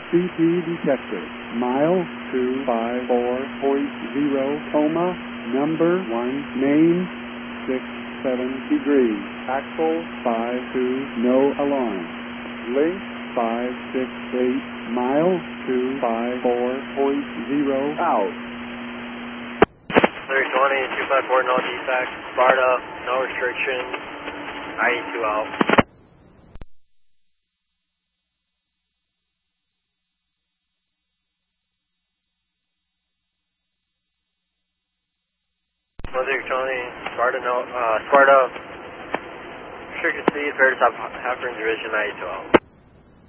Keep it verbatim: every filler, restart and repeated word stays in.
C P detected. Mile two five four point zero, coma, number one, name, six seven degrees. Axle five two, no alarm. Link five six eight, mile two five four point zero, out. three twenty, two five four, no defect. Sparta, no restrictions. I E two out. three twenty, Sparta, no, uh, Sparta, restricted speed, fair to top half range division, I E two out.